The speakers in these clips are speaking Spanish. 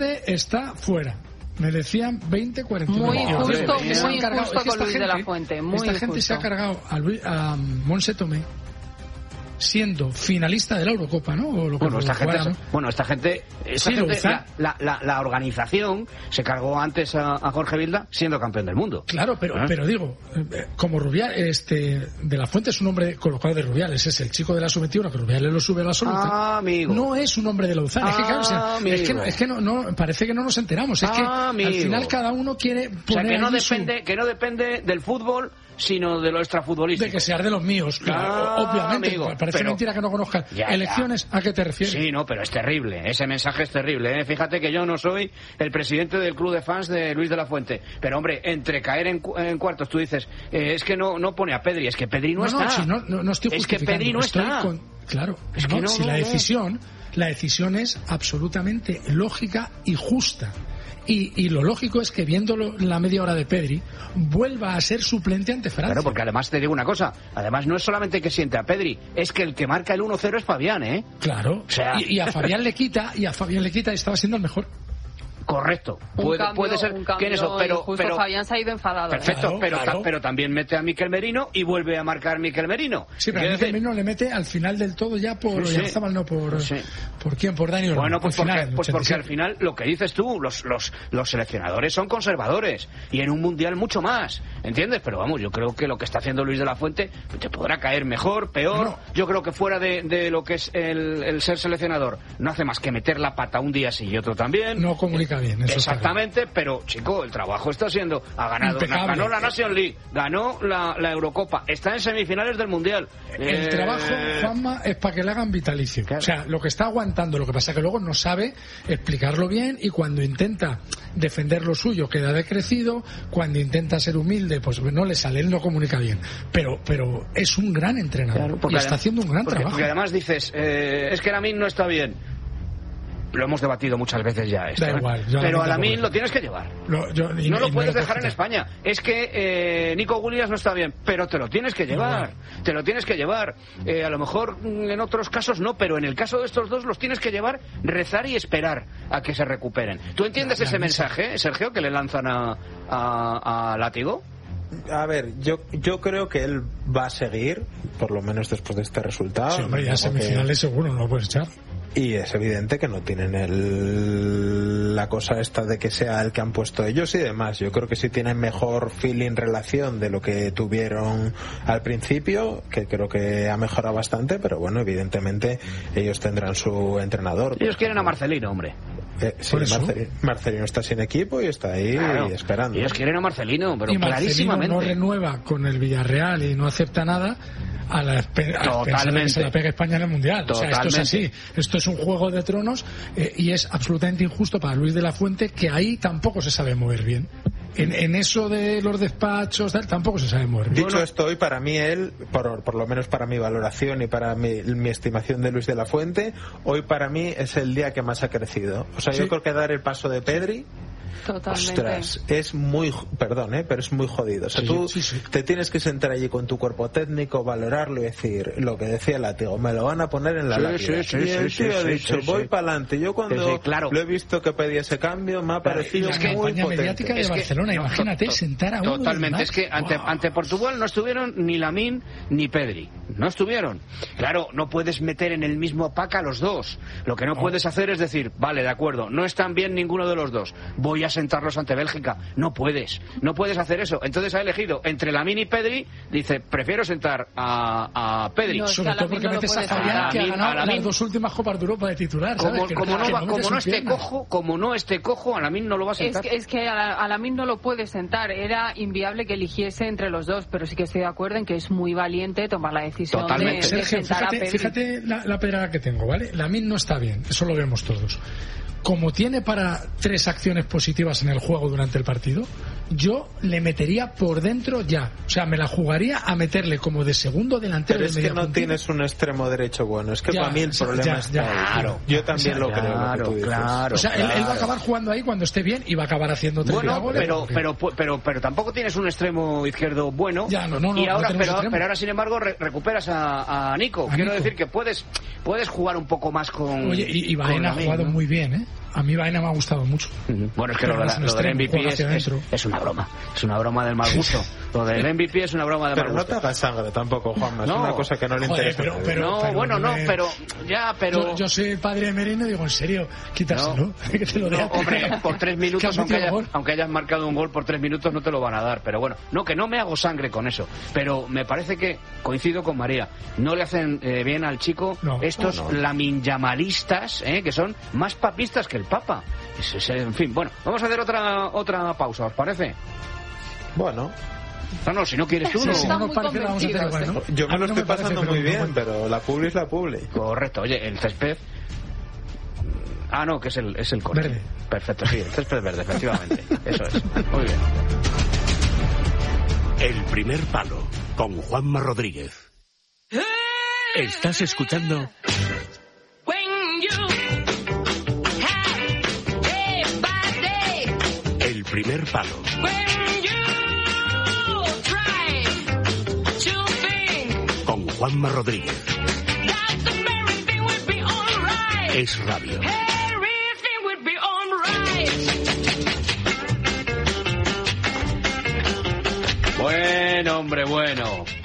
está fuera. Me decían 20, 41. Muy injusto con Luis de la Fuente. Esta gente se ha cargado a Montse Tomé, siendo finalista de la Eurocopa, ¿no? O lo que esta gente, la organización se cargó antes a Jorge Vilda siendo campeón del mundo. Claro, pero digo, como Rubiales, de la Fuente es un hombre colocado de Rubiales, es el chico de la sub-21 que Rubiales lo sube a la absoluta. Amigo. No es un hombre de la UZAN. Es que no, parece que no nos enteramos. Es que al final cada uno quiere poner que no depende del fútbol, sino de lo extrafutbolístico. De que seas de los míos, claro, obviamente. Amigo, parece mentira que no conozcan. ¿Elecciones? ¿A qué te refieres? Sí, no, pero es terrible. Ese mensaje es terrible, ¿eh? Fíjate que yo no soy el presidente del club de fans de Luis de la Fuente. Pero, hombre, entre caer en cuartos, tú dices, es que no pone a Pedri. Es que Pedri no está. No estoy justificando. Es que Pedri no está. Claro. Es que la decisión es absolutamente lógica y justa. Y lo lógico es que, viendo la media hora de Pedri, vuelva a ser suplente ante Francia. Claro, porque además te digo una cosa. Además, no es solamente que siente a Pedri, es que el que marca el 1-0 es Fabián, ¿eh? Claro. O sea, y a Fabián le quita, y estaba siendo el mejor. Correcto. Puede ser que en eso, pero Fabián se ha ido enfadado. Perfecto, pero también mete a Mikel Merino y vuelve a marcar Mikel Merino. Sí, pero Mikel Merino le mete al final del todo ya por Oyarzabal, no por... Sí. ¿Por quién? Por Daniel. Bueno, porque al final, lo que dices tú, los seleccionadores son conservadores, y en un mundial mucho más, ¿entiendes? Pero vamos, yo creo que lo que está haciendo Luis de la Fuente te podrá caer mejor, peor. No. Yo creo que fuera de lo que es el ser seleccionador, no hace más que meter la pata un día sí y otro también. No comunica bien. Exactamente, pero chico, el trabajo está siendo, ganó la National League, ganó la Eurocopa, está en semifinales del Mundial. El trabajo, Juanma, es para que le hagan vitalicio. Claro. O sea, lo que está aguantando, lo que pasa es que luego no sabe explicarlo bien, y cuando intenta defender lo suyo queda decrecido, cuando intenta ser humilde pues no le sale, él no comunica bien, pero es un gran entrenador, claro, y está haciendo un gran trabajo. Porque además dices, es que Lamine no está bien. Lo hemos debatido muchas veces ya esto. Da igual, pero a Lamine lo tienes que llevar. No lo puedes dejar en España. Es que Nico Williams no está bien, pero te lo tienes que llevar. Te lo tienes que llevar. A lo mejor en otros casos no, pero en el caso de estos dos los tienes que llevar, rezar y esperar a que se recuperen. ¿Tú entiendes ese mensaje, Sergio, que le lanzan a Látigo? A ver, yo creo que él va a seguir, por lo menos después de este resultado. Sí, hombre, ya semifinales seguro no lo puedes echar. Y es evidente que no tienen la cosa esta de que sea el que han puesto ellos y demás. Yo creo que sí tienen mejor feeling, relación de lo que tuvieron al principio, que creo que ha mejorado bastante, pero bueno, evidentemente ellos tendrán su entrenador. Ellos quieren a Marcelino, hombre. Sí, Marcelino está sin equipo y está ahí esperando. Ellos quieren a Marcelino, pero y clarísimamente. Marcelino no renueva con el Villarreal y no acepta nada a la espera de que se la pegue España en el Mundial. Totalmente. O sea, esto es así. Esto es un juego de tronos, y es absolutamente injusto para Luis de la Fuente, que ahí tampoco se sabe mover bien. En eso de los despachos tampoco se sabe mover bien. Dicho esto, hoy para mí él, por lo menos para mi valoración y para mi estimación de Luis de la Fuente, hoy para mí es el día que más ha crecido. O sea, yo creo que dar el paso de Pedri, totalmente. Ostras, es muy, pero es muy jodido. O sea, tú te tienes que sentar allí con tu cuerpo técnico, valorarlo y decir lo que decía Látigo, me lo van a poner en la lápida. Y el tío ha dicho, voy para adelante. Yo cuando lo he visto que pedía ese cambio, me ha parecido muy potente. Mediática de Barcelona, imagínate sentar a uno. Totalmente, es que ante Portugal no estuvieron ni Lamine ni Pedri. No estuvieron. Claro, no puedes meter en el mismo pack a los dos. Lo que no puedes hacer es decir, vale, de acuerdo, no están bien ninguno de los dos, voy a sentarlos ante Bélgica. No puedes hacer eso. Entonces ha elegido entre Lamine y Pedri, dice, prefiero sentar a Pedri. No, sobre todo porque metes a Fabián, que ha ganado las dos últimas Copas de Europa de titular, ¿sabes? Como no esté cojo, a Lamine no lo va a sentar. Es que a Lamine no lo puede sentar. Era inviable que eligiese entre los dos, pero sí que estoy de acuerdo en que es muy valiente tomar la decisión de sentar a Pedri. Fíjate la pedrada que tengo, ¿vale? Lamine no está bien, eso lo vemos todos. Como tiene para 3 acciones positivas en el juego durante el partido, yo le metería por dentro ya. O sea, me la jugaría a meterle como de segundo delantero. Pero es que no tienes un extremo derecho bueno. Es que para mí el problema es claro. Yo también lo creo. Claro. O sea, él va a acabar jugando ahí cuando esté bien y va a acabar haciendo 3 goles. Pero tampoco tienes un extremo izquierdo bueno. Y ahora, pero ahora sin embargo recuperas a Nico. Quiero decir que puedes jugar un poco más con. Oye, y Baena ha jugado muy bien, ¿eh? A mí Baena me ha gustado mucho. Bueno, es que lo del MVP es una broma. Es una broma del mal gusto. Lo del MVP es una broma del mal gusto. Pero no te hagas sangre tampoco, Juanma. Es una cosa que no le interesa. Pero yo soy el padre de Merino y digo, en serio, quítaselo. Que te lo dé. Hombre, por 3 minutos, aunque hayas marcado un gol por 3 minutos, no te lo van a dar. Pero bueno, que no me hago sangre con eso. Pero me parece que coincido con María. No le hacen bien al chico estos laminjamalistas, que son más papistas que el Papa. En fin, bueno, vamos a hacer otra pausa, ¿os parece? Bueno. No, si no quieres tú, Yo me lo estoy pasando muy bien, pero la publi es la publi. Correcto, oye, el césped... no, que es el corte. Verde. Perfecto, sí, el césped verde, efectivamente. Eso es, muy bien. El primer palo, con Juanma Rodríguez. ¿Estás escuchando? El primer palo. Con Juanma Rodríguez. Es radio. Bueno, hombre, bueno.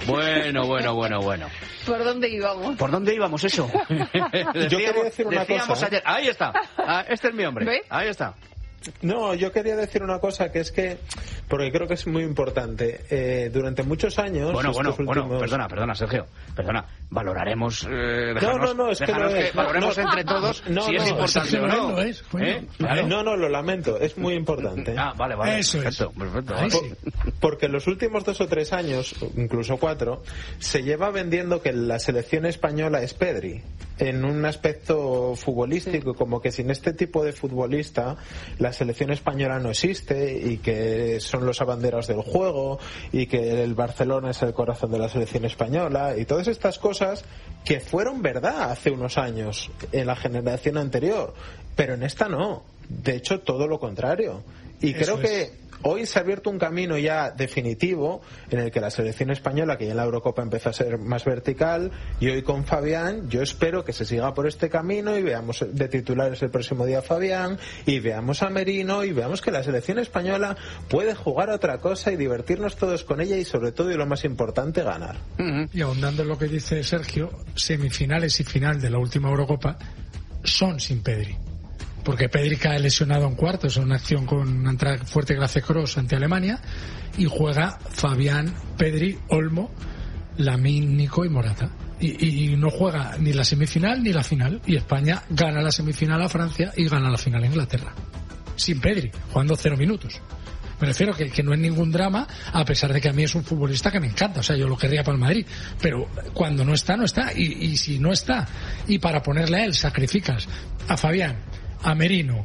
¿Por dónde íbamos? ¿Por dónde íbamos eso? Yo quería decir una cosa. Ayer. Ahí está. Este es mi hombre. ¿Ve? Ahí está. No, yo quería decir una cosa, que es que, porque creo que es muy importante, durante muchos años... Bueno, perdona, Sergio, valoraremos... es que valoremos entre todos si es importante o no. Claro. No, lo lamento, es muy importante. Vale, eso perfecto. Porque en los últimos 2 o 3 años, incluso 4, se lleva vendiendo que la selección española es Pedri, en un aspecto futbolístico, como que sin este tipo de futbolista la selección española no existe, y que son los abanderados del juego, y que el Barcelona es el corazón de la selección española, y todas estas cosas que fueron verdad hace unos años en la generación anterior, pero en esta no. De hecho, todo lo contrario. Y creo que hoy se ha abierto un camino ya definitivo en el que la selección española, que ya en la Eurocopa empezó a ser más vertical, y hoy con Fabián yo espero que se siga por este camino, y veamos de titulares el próximo día a Fabián, y veamos a Merino, y veamos que la selección española puede jugar a otra cosa y divertirnos todos con ella, y sobre todo, y lo más importante, ganar. Y ahondando en lo que dice Sergio, semifinales y final de la última Eurocopa son sin Pedri, porque Pedri cae lesionado en cuartos en una acción con una entrada fuerte gracias a Kroos ante Alemania, y juega Fabián, Pedri, Olmo, Lamine, Nico y Morata, y no juega ni la semifinal ni la final, y España gana la semifinal a Francia y gana la final a Inglaterra sin Pedri, jugando 0 minutos. Me refiero que no es ningún drama, a pesar de que a mí es un futbolista que me encanta, o sea, yo lo querría para el Madrid, pero cuando no está, y si no está, y para ponerle a él sacrificas a Fabián, a Merino,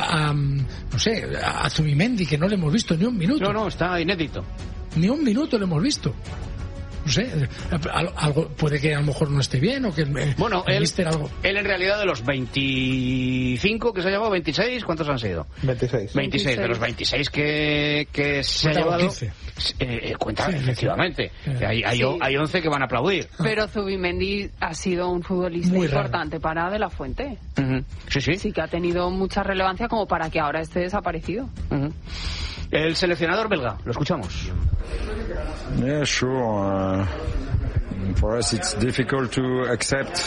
a Zubimendi, que no le hemos visto ni un minuto. No, está inédito. Ni un minuto le hemos visto. No sé, algo puede que a lo mejor no esté bien, o que él en realidad, de los 25 que se ha llevado, 26, ¿cuántos han sido? 26. De los 26 que se ha llevado 15. Cuenta, efectivamente. Hay 11 que van a aplaudir. Pero Zubimendi ha sido un futbolista muy importante para De La Fuente. Sí que ha tenido mucha relevancia como para que ahora esté desaparecido. El seleccionador belga, lo escuchamos. Yeah, sure. For us it's difficult to accept.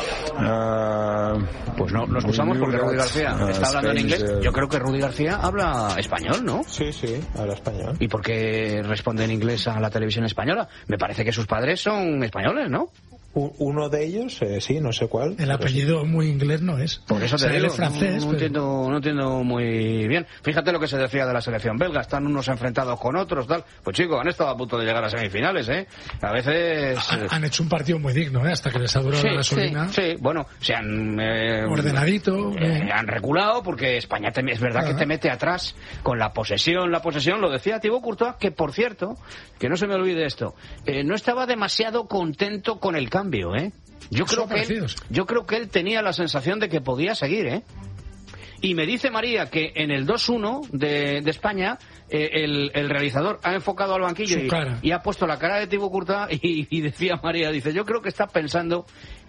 Pues no, lo escuchamos porque Rudy García está hablando en inglés. Yo creo que Rudy García habla español, ¿no? Sí, habla español. ¿Y por qué responde en inglés a la televisión española? Me parece que sus padres son españoles, ¿no? Uno de ellos, sí, no sé cuál. El apellido muy inglés no es. Por eso te digo, es francés. No entiendo muy bien. Fíjate lo que se decía de la selección belga. Están unos enfrentados con otros, tal. Pues chicos, han estado a punto de llegar a semifinales, ¿eh? A veces... Han hecho un partido muy digno, ¿eh? Hasta que les ha durado la gasolina. Sí, bueno, se han... ordenadito. Han reculado porque España es verdad que te mete atrás con la posesión. Lo decía Thibaut Courtois, que por cierto, que no se me olvide esto, no estaba demasiado contento con el cambio, ¿eh? Yo creo que él tenía la sensación de que podía seguir, ¿eh? Y me dice María que en el 2-1 de España el realizador ha enfocado al banquillo y ha puesto la cara de Thibaut Courtois y decía María, dice, yo creo que está pensando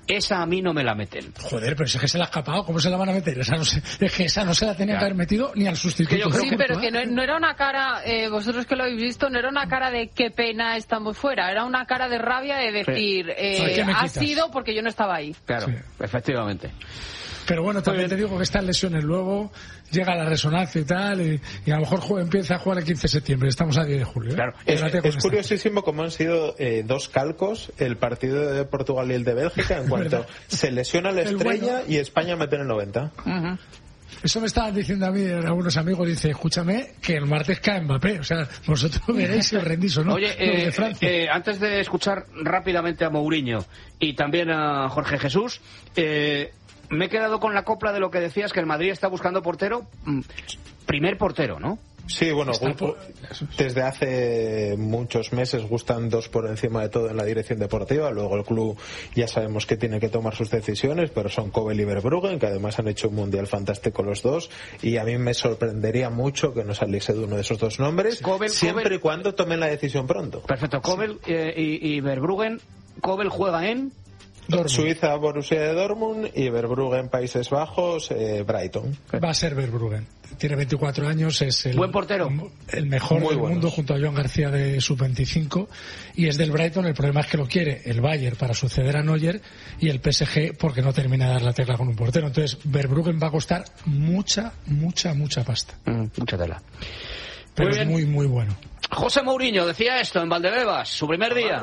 esa a mí no me la meten. Joder, pero es que se la ha escapado, ¿cómo se la van a meter? Esa no se, es que esa no se la tenía que haber metido ni al sustituto. Sí, pero que no era una cara, vosotros que lo habéis visto, no era una cara de qué pena estamos fuera, era una cara de rabia de decir, ha sido porque yo no estaba ahí. Claro, sí. Efectivamente. Pero bueno, también te digo que estas lesiones luego llega la resonancia y tal, y a lo mejor empieza a jugar el 15 de septiembre, estamos a 10 de julio. Claro, es curiosísimo cómo han sido dos calcos el partido de Portugal y el de Bélgica en cuanto se lesiona la estrella y España mete en el 90. Uh-huh. Eso me estaban diciendo a mí algunos amigos, dice, escúchame, que el martes cae Mbappé, o sea, vosotros veréis si os rendís o no. Oye, de Francia. Antes de escuchar rápidamente a Mourinho y también a Jorge Jesús, me he quedado con la copla de lo que decías, que el Madrid está buscando portero, primer portero, ¿no? Sí, bueno, desde hace muchos meses gustan dos por encima de todo en la dirección deportiva. Luego el club ya sabemos que tiene que tomar sus decisiones, pero son Kobel y Verbruggen, que además han hecho un mundial fantástico los dos, y a mí me sorprendería mucho que no saliese de uno de esos dos nombres, siempre y cuando tomen la decisión pronto. Perfecto, Kobel y Verbruggen. Kobel juega en Dortmund. Suiza, Borussia de Dortmund, y Verbruggen, Países Bajos, Brighton. Va a ser Verbruggen. Tiene 24 años, es el buen portero, el mejor del mundo junto a Joan García de sub-25, y es del Brighton. El problema es que lo quiere el Bayern para suceder a Neuer y el PSG porque no termina de dar la tecla con un portero. Entonces Verbruggen va a costar mucha pasta. Mucha tela. Pero es muy bueno. José Mourinho decía esto en Valdebebas, su primer día.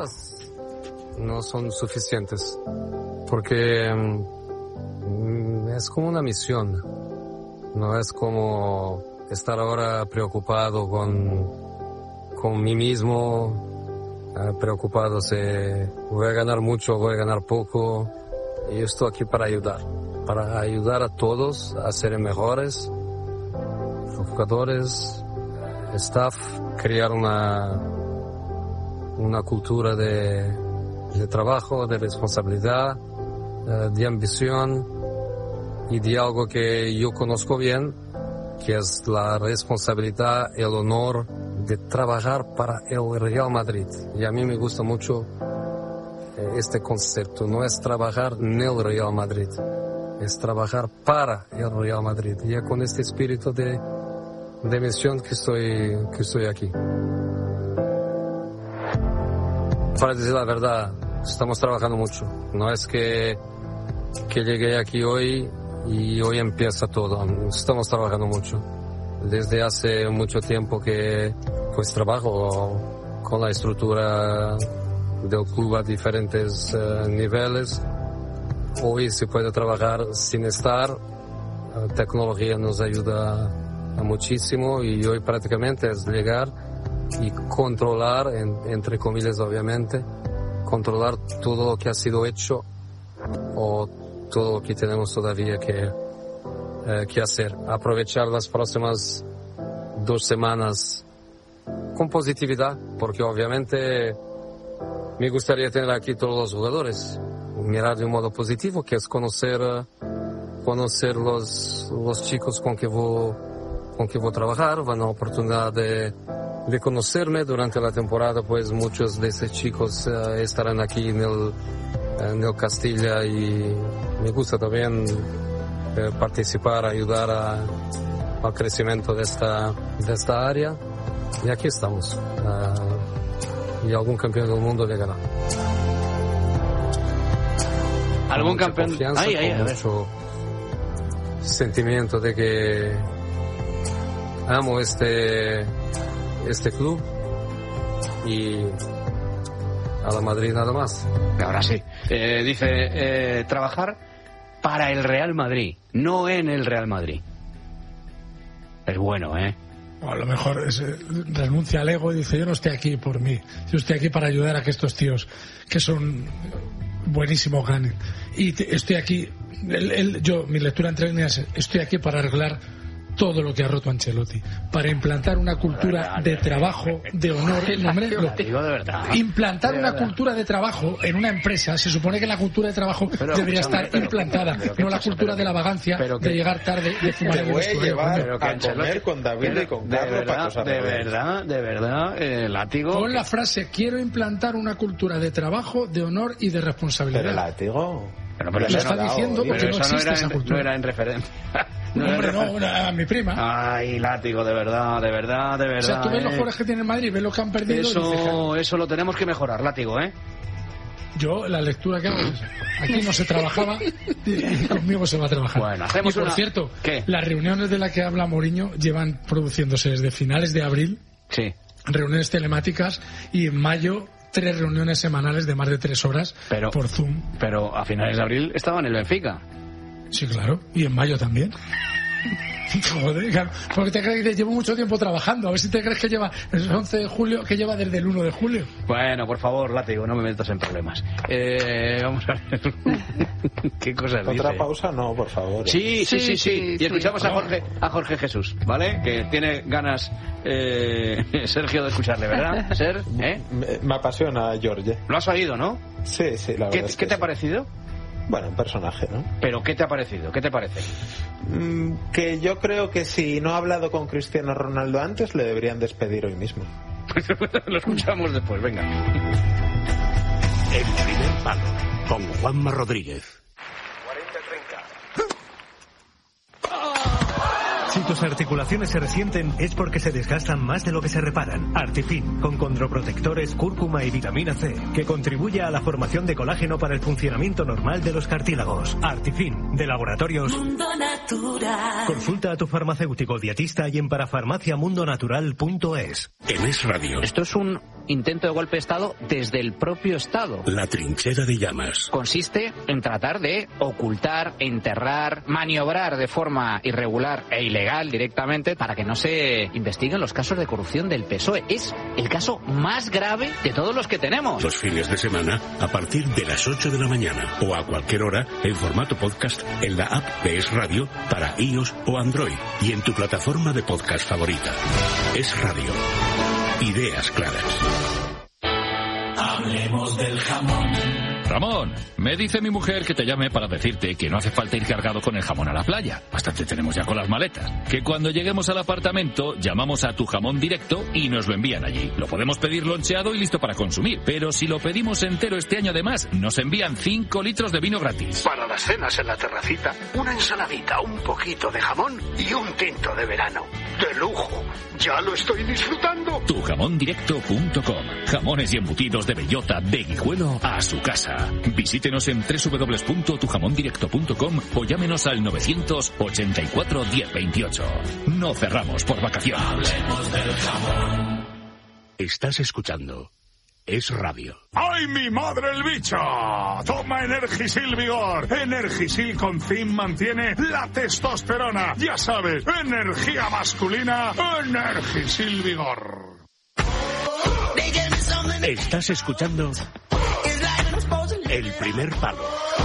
No son suficientes porque es como una misión, no es como estar ahora preocupado con mí mismo, preocupado si voy a ganar mucho o voy a ganar poco. Yo estoy aquí para ayudar a todos a ser mejores, jugadores, staff, crear una cultura de trabajo, de responsabilidad, de ambición y de algo que yo conozco bien, que es la responsabilidad, el honor de trabajar para el Real Madrid. Y a mí me gusta mucho este concepto. No es trabajar en el Real Madrid, es trabajar para el Real Madrid. Y es con este espíritu de misión que estoy aquí. Para decir la verdad, estamos trabajando mucho. No es que llegué aquí hoy y hoy empieza todo. Estamos trabajando mucho. Desde hace mucho tiempo que pues trabajo con la estructura del club a diferentes niveles. Hoy se puede trabajar sin estar. La tecnología nos ayuda muchísimo y hoy prácticamente es llegar y controlar, entre comillas obviamente, controlar todo lo que ha sido hecho o todo lo que tenemos todavía que hacer. Aprovechar las próximas 2 semanas con positividad, porque obviamente me gustaría tener aquí todos los jugadores. Mirar de un modo positivo, que es conocer los chicos con que voy a trabajar, una oportunidad de conocerme durante la temporada, pues muchos de esos chicos estarán aquí en el Castilla y me gusta también participar, ayudar al crecimiento de esta área, y aquí estamos, y algún campeón del mundo llegará. ¿Algún campeón? Mucho sentimiento de que amo este club y a la Madrid nada más. Ahora sí. Dice trabajar para el Real Madrid, no en el Real Madrid. Es bueno, ¿eh? O a lo mejor renuncia al ego y dice, yo no estoy aquí por mí, yo estoy aquí para ayudar a que estos tíos que son buenísimos ganen. Y estoy aquí, mi lectura entre líneas, estoy aquí para arreglar todo lo que ha roto Ancelotti, para implantar una cultura de trabajo, de honor. Implantar una cultura de trabajo en una empresa, se supone que la cultura de trabajo debería estar implantada, no la cultura de la vagancia de llegar tarde y de fumar el vestuario. Llevar a comer con David y con Carlos. De verdad, Látigo. Con la frase, quiero implantar una cultura de trabajo, de honor y de responsabilidad. Pero Látigo... Pero lo está diciendo porque no existe esa cultura. No era en referencia. A mi prima. Ay, Látigo, de verdad. O sea, tú ves los jugadores que tiene el Madrid, ves los que han perdido. Eso lo tenemos que mejorar, Látigo, ¿eh? Yo, la lectura que hago es, aquí no se trabajaba y conmigo se va a trabajar. Bueno, hacemos y por cierto, ¿qué? Las reuniones de las que habla Mourinho llevan produciéndose desde finales de abril. Sí. Reuniones telemáticas y en mayo 3 reuniones semanales de más de 3 horas por Zoom. Pero a finales de abril estaba en el Benfica. Sí, claro. Y en mayo también. Joder, claro. Porque te crees que llevo mucho tiempo trabajando. A ver si te crees que lleva el 11 de julio, que lleva desde el 1 de julio. Bueno, por favor, Látigo, no me metas en problemas. Vamos a ver. ¿Qué cosas dice? ¿Otra pausa? No, por favor. Sí. Y escuchamos a Jorge Jesús, ¿vale? Que tiene ganas Sergio de escucharle, ¿verdad? ¿Ser? Me apasiona Jorge. ¿Lo has oído, no? Sí, la verdad. ¿Qué te ha parecido? Bueno, un personaje, ¿no? ¿Pero qué te ha parecido? ¿Qué te parece? Que yo creo que si no ha hablado con Cristiano Ronaldo antes, le deberían despedir hoy mismo. Lo escuchamos después, venga. El primer palo, con Juanma Rodríguez. 40-30. Si tus articulaciones se resienten es porque se desgastan más de lo que se reparan. Artifin, con condroprotectores, cúrcuma y vitamina C, que contribuye a la formación de colágeno para el funcionamiento normal de los cartílagos. Artifin, de Laboratorios Mundo Natural. Consulta a tu farmacéutico dietista y en parafarmaciamundonatural.es. En Es Radio. Esto es un intento de golpe de Estado desde el propio Estado. La trinchera de llamas. Consiste en tratar de ocultar, enterrar, maniobrar de forma irregular e ilegal directamente para que no se investiguen los casos de corrupción del PSOE. Es el caso más grave de todos los que tenemos. Los fines de semana a partir de las 8 de la mañana o a cualquier hora en formato podcast en la app de Es Radio para iOS o Android y en tu plataforma de podcast favorita. Es Radio. Ideas claras. Hablemos del jamón. Ramón, me dice mi mujer que te llame para decirte que no hace falta ir cargado con el jamón a la playa. Bastante tenemos ya con las maletas. Que cuando lleguemos al apartamento, llamamos a Tu Jamón Directo y nos lo envían allí. Lo podemos pedir loncheado y listo para consumir. Pero si lo pedimos entero este año además, nos envían 5 litros de vino gratis. Para las cenas en la terracita, una ensaladita, un poquito de jamón y un tinto de verano. ¡De lujo! ¡Ya lo estoy disfrutando! Tujamondirecto.com. Jamones y embutidos de bellota, de Guijuelo a su casa. Visítenos en www.tujamondirecto.com o llámenos al 984 1028. No cerramos por vacaciones. Hablemos del jamón. Estás escuchando Es Radio. ¡Ay, mi madre el bicho! Toma Energisil Vigor. Energisil con Zinc mantiene la testosterona. Ya sabes, energía masculina, Energisil Vigor. Estás escuchando El Primer Palo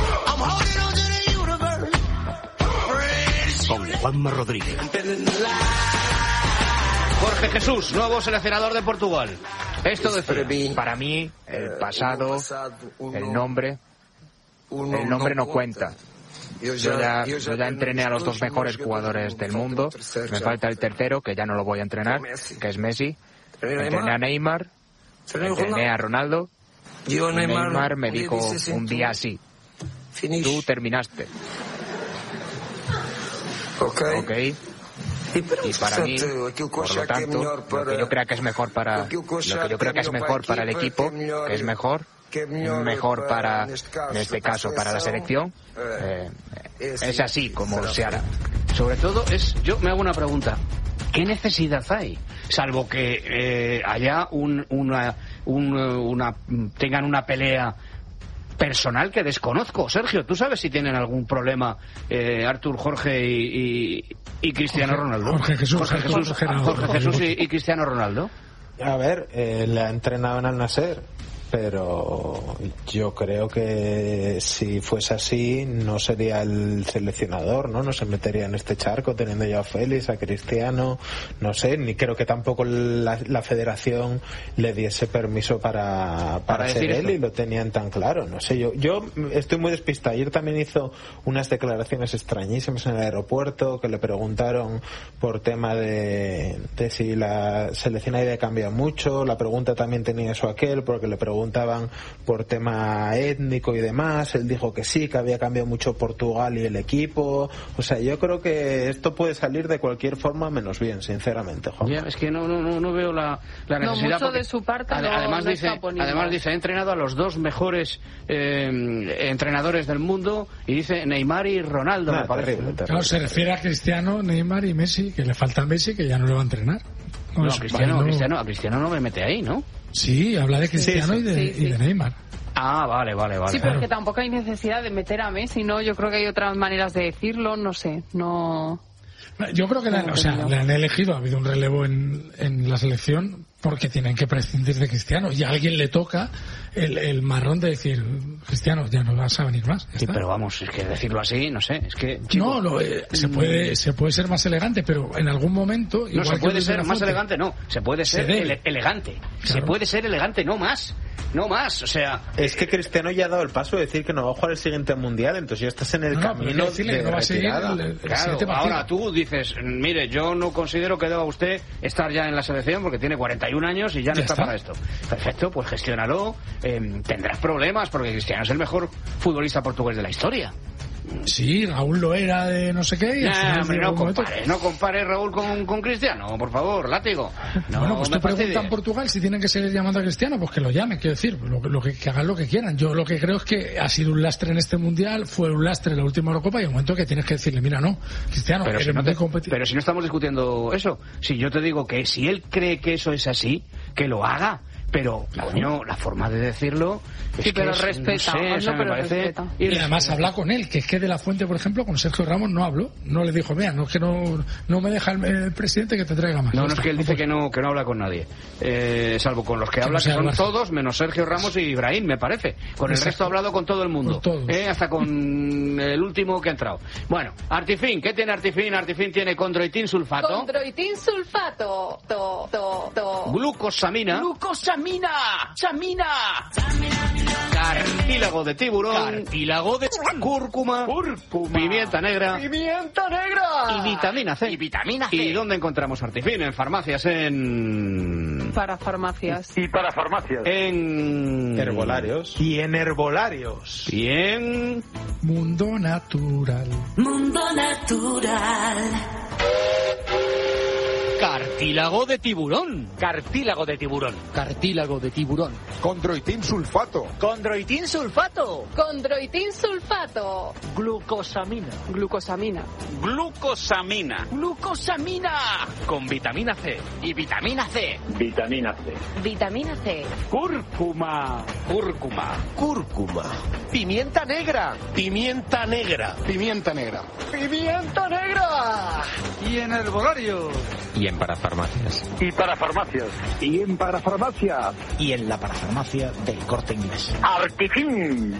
con Juanma Rodríguez. Jorge Jesús, nuevo seleccionador de Portugal. Esto decía, para mí, el pasado, el nombre no cuenta. Yo ya entrené a los 2 mejores jugadores del mundo. Me falta el tercero, que ya no lo voy a entrenar, que es Messi. Entrené a Neymar, entrené a Ronaldo. Neymar me dijo un día así: tú terminaste. Ok. Y para mí, por lo tanto, lo que yo creo que es mejor para el equipo, que es mejor para, en este caso, para la selección, es así como se hará. Sobre todo yo me hago una pregunta: ¿qué necesidad hay? Salvo que haya tengan una pelea personal que desconozco. Sergio, ¿tú sabes si tienen algún problema Artur, Jorge y Cristiano Ronaldo? Jorge Jesús y Cristiano Ronaldo. A ver, le ha entrenado en Al Nassr, pero yo creo que si fuese así no sería el seleccionador, ¿no? No se metería en este charco teniendo ya a Félix, a Cristiano, no sé, ni creo que tampoco la federación le diese permiso para ser él, y lo tenían tan claro, no sé, yo estoy muy despistado. Ayer también hizo unas declaraciones extrañísimas en el aeropuerto, que le preguntaron por tema de si la selección ha cambiado mucho. La pregunta también tenía eso aquel, porque le preguntó preguntaban por tema étnico y demás, él dijo que sí, que había cambiado mucho Portugal y el equipo. O sea, yo creo que esto puede salir de cualquier forma menos bien, sinceramente, Juan. Es que no veo la necesidad. No, mucho de su parte además dice, he entrenado a los dos mejores entrenadores del mundo, y dice Neymar y Ronaldo, me parece. Terrible. Claro, se refiere a Cristiano, Neymar y Messi, que le falta a Messi, que ya no le va a entrenar. A Cristiano no me mete ahí, ¿no? Sí, habla de Cristiano y de Neymar. Ah, vale. Sí, pero que tampoco hay necesidad de meter a Messi, ¿no? Yo creo que hay otras maneras de decirlo, no sé, no... Yo creo que le han elegido, ha habido un relevo en la selección porque tienen que prescindir de Cristiano y a alguien le toca el marrón de decir, Cristiano, ya no vas a venir más. Sí, pero vamos, es que decirlo así, no sé, es que... Chico, se puede ser más elegante, pero en algún momento... No, se puede ser más elegante, no, se puede ser elegante. Claro. Se puede ser elegante, no más, o sea... Es que Cristiano ya ha dado el paso de decir que no va a jugar el siguiente Mundial, entonces ya estás en el camino de no va a seguir claro, ahora tú dices, mire, yo no considero que deba usted estar ya en la selección porque tiene 41 años y ya no está para esto. Perfecto, pues gestiónalo. Tendrás problemas porque Cristiano es el mejor futbolista portugués de la historia. Sí, Raúl lo era de no sé qué. Hombre, no compare Raúl con Cristiano, por favor, látigo. Bueno, pues te preguntan en Portugal si tienen que seguir llamando a Cristiano, pues que lo llamen, quiero decir, que hagan lo que quieran. Yo lo que creo es que ha sido un lastre en este Mundial, fue un lastre en la última Eurocopa, y hay un momento que tienes que decirle, mira, no, Cristiano, pero si no estamos discutiendo eso, si yo te digo que si él cree que eso es así, que lo haga. Pero, coño, la forma de decirlo... Sí, pero respeta. Respeta. Y además habla con él, que es que de la Fuente, por ejemplo, con Sergio Ramos no habló. No le dijo, vea, no es que no me deja el presidente que te traiga más. No, es que él dice que no habla con nadie. Salvo con los que habla, que son todos, menos Sergio Ramos y Ibrahim, me parece. Con el resto ha hablado con todo el mundo. Hasta con el último que ha entrado. Bueno, Artifin, ¿qué tiene Artifin? Artifin tiene condroitin sulfato. Condroitin sulfato. Glucosamina. Samina. Cartílago de tiburón. Cartílago de cúrcuma. Pimienta negra. Y vitamina C. ¿Y dónde encontramos Artifin? En farmacias, Para farmacias. En herbolarios. Y en herbolarios. Y en... Mundo Natural. Cartílago de tiburón. Condroitin sulfato. Glucosamina. Con vitamina C. Y vitamina C. Cúrcuma. Pimienta negra. Y en herbolario. Y en parafarmacias. Y en parafarmacia. Y en la parafarmacia del Corte Inglés. Artifin.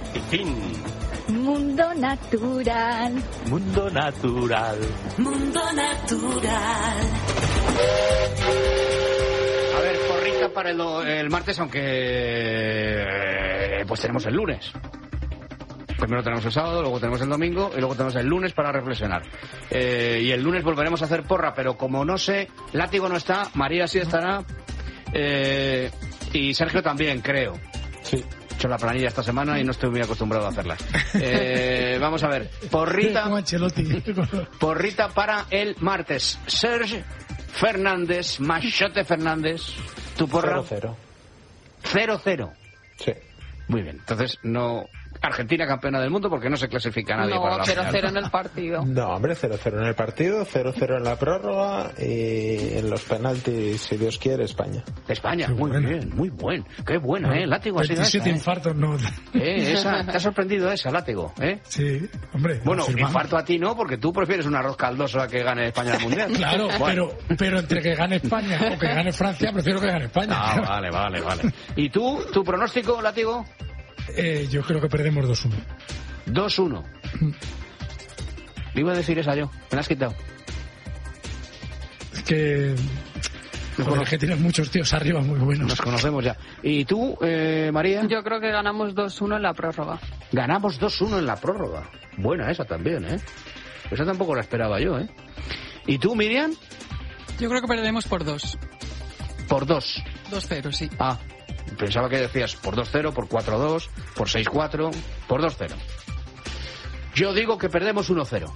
Mundo natural. A ver, porrita para el martes, aunque pues tenemos el lunes. Primero tenemos el sábado, luego tenemos el domingo y luego tenemos el lunes para reflexionar. Y el lunes volveremos a hacer porra, pero como no sé, Látigo no está, María sí estará, y Sergio también, creo. Sí. He hecho la planilla esta semana y no estoy muy acostumbrado a hacerla. Vamos a ver, porrita para el martes. Serge Fernández, Machote Fernández, tu porra. 0-0. 0-0. Sí. Muy bien, entonces no... Argentina campeona del mundo porque no se clasifica nadie para la final. 0-0 en el partido. No, hombre, 0-0 en el partido, 0-0 en la prórroga y en los penaltis, si Dios quiere, España. España, muy bien, muy buen. Qué buena, Látigo. 27 infartos, no. ¿Te ha sorprendido esa, Látigo? Sí, hombre. Bueno, infarto a ti no, porque tú prefieres un arroz caldoso a que gane España el Mundial. Claro, bueno. pero entre que gane España o que gane Francia, prefiero que gane España. Ah, vale. ¿Y tú, tu pronóstico, Látigo? Yo creo que perdemos 2-1. 2-1. Le iba a decir esa yo. Me la has quitado. Es que... es que tienes muchos tíos arriba muy buenos. Nos conocemos ya. ¿Y tú, María? Yo creo que ganamos 2-1 en la prórroga. Ganamos 2-1 en la prórroga. Buena esa también, Esa tampoco la esperaba yo, ¿Y tú, Miriam? Yo creo que perdemos por 2. ¿Por 2? 2-0, sí. Ah, Pensaba que decías por 2-0, por 4-2, por 6-4, por 2-0. Yo digo que perdemos 1-0.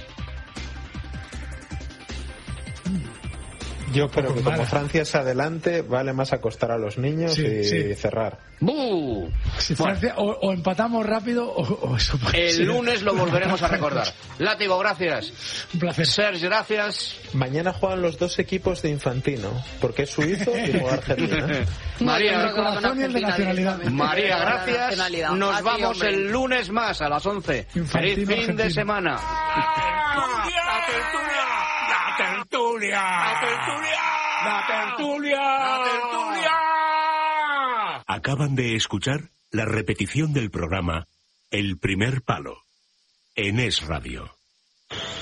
Yo creo que como Francia es adelante, vale más acostar a los niños y cerrar. ¡Bú! Si Francia, o empatamos rápido o eso puede ser. El lunes lo volveremos a recordar. Látigo, gracias. Un placer. Serge, gracias. Mañana juegan los dos equipos de Infantino, porque es suizo y juega Argentina. María, el corazón y el de nacionalidad. María, gracias. Nos vamos el lunes más a las 11. Feliz fin de semana. ¡La tertulia! ¡La tertulia! ¡La tertulia! ¡La tertulia! ¡La tertulia! Acaban de escuchar la repetición del programa El Primer Palo en Es Radio.